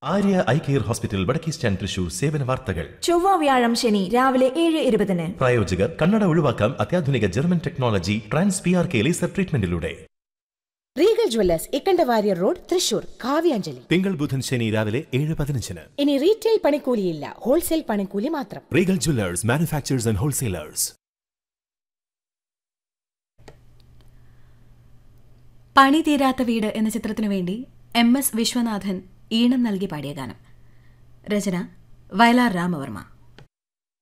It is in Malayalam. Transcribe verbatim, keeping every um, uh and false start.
ആര്യ ഐ കെയർ ഹോസ്പിറ്റൽ വടക്കേ സ്റ്റാൻഡ് തൃശൂർ സേവന വാർത്തകൾ ചൊവ്വ വ്യാഴം ശനി രാവിലെ ഏഴ് ഇരുപതിന്. പ്രായോജകർ കണ്ണട ഒഴിവാക്കാം അത്യാധുനിക German technology trans P R K laser ട്രീറ്റ്മെന്റിലൂടെ. Regal Jewellers Ikkanda Warrier road Thrissur Kavyanjali. തിങ്കൾ ബുധൻ ശനി രാവിലെ ഏഴ് പതിനഞ്ചിന്. ഇനി റീറ്റെയിൽ പണിക്കൂലിയില്ല, ഹോൾസെയിൽ പണിക്കൂലി മാത്രം. Regal Jewellers manufacturers and wholesalers. പണി തീരാത്ത വീട് എന്ന ചിത്രത്തിനു വേണ്ടി എം എസ് വിശ്വനാഥൻ ഈണം നൽകി പാടിയ ഗാനം. രചന വയലാർ രാമവർമ്മ.